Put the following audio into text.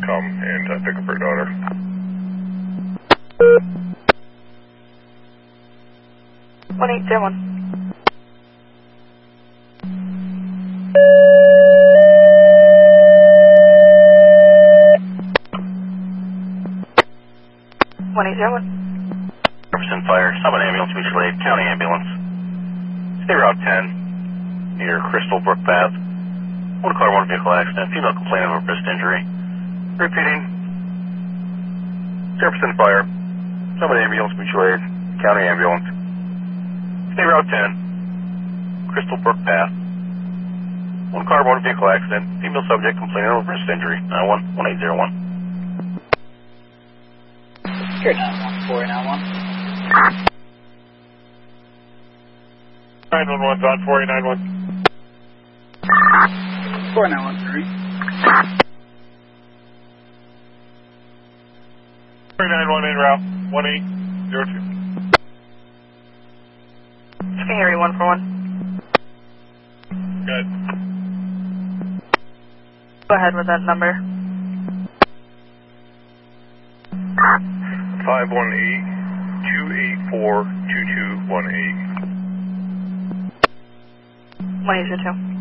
come and pick up her daughter. One 801. One 801. Jefferson Fire, summon ambulance, mutual aid, county ambulance. Stay Route 10, near Crystal Brook Path. One car, one vehicle accident, female complainant of a wrist injury. Repeating. Jefferson Fire, summon ambulance, mutual aid, county ambulance. Stay Route 10, Crystal Brook Path. One car, one vehicle accident, female subject complaining of a wrist injury. 911-1801. Sure, 91491. 911's on 489-1. 4913. 391 en route, 1802. Harry 141. Good. Go ahead with that number. 518-284-2218. 1802.